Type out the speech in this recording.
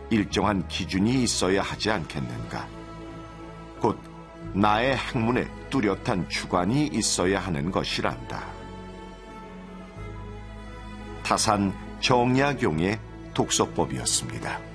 일정한 기준이 있어야 하지 않겠는가? 곧 나의 학문에 뚜렷한 주관이 있어야 하는 것이란다. 타산 정약용의 독서법이었습니다.